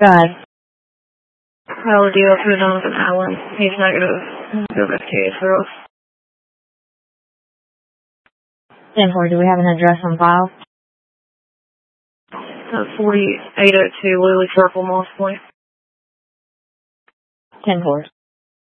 Go ahead. How do you put Donovan Allen? He's negative. Go back to for us. 10-4, do we have an address on file? 4802 Lily Circle, Moss Point. 10-4.